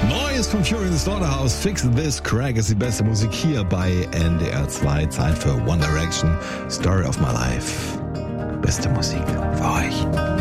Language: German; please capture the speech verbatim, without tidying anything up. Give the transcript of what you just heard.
Neues von Fury in the Slaughterhouse. Fix This Crack ist die beste Musik hier bei N D R zwei. Zeit für One Direction. Story of My Life. Beste Musik für euch.